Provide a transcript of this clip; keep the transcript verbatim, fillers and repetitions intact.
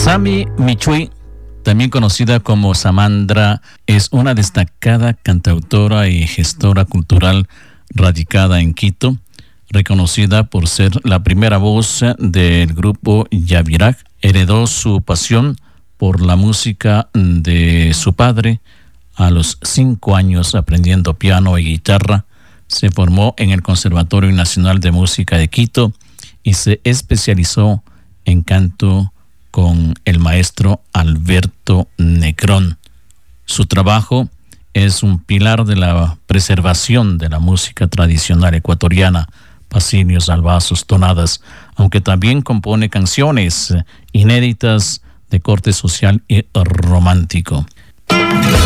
Sami Michui, también conocida como Samandra, es una destacada cantautora y gestora cultural radicada en Quito, reconocida por ser la primera voz del grupo Yavirak. Heredó su pasión por la música de su padre. A los cinco años, aprendiendo piano y guitarra, se formó en el Conservatorio Nacional de Música de Quito y se especializó en canto con el maestro Alberto Negrón. Su trabajo es un pilar de la preservación de la música tradicional ecuatoriana, pasinios, albazos, tonadas, aunque también compone canciones inéditas de corte social y romántico.